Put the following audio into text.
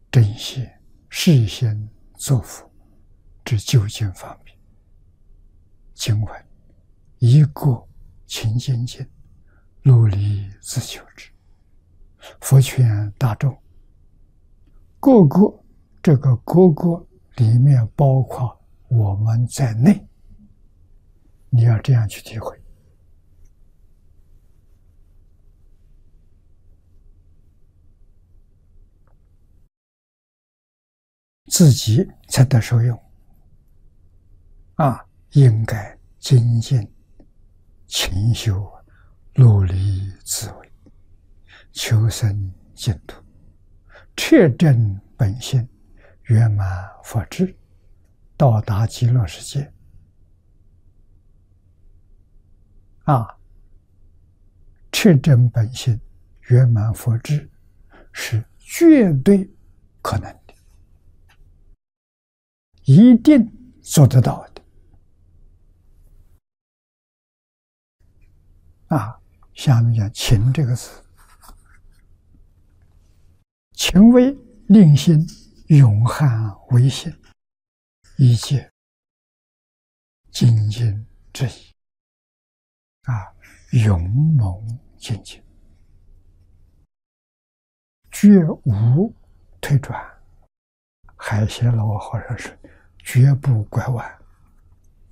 正现世先作福之究竟方面。经文一个勤精进，努力自求之。佛劝大众，各个这个各个里面包括我们在内，你要这样去体会。自己才得受用应该精进勤修，努力自为，求生净土，彻证本性，圆满佛智，到达极乐世界彻证本性，圆满佛智是绝对可能的，一定做得到的下面讲勤这个字，勤为令心永汉为心，以解精进之意勇猛精进，绝无退转。海贤老和尚说，绝不拐弯。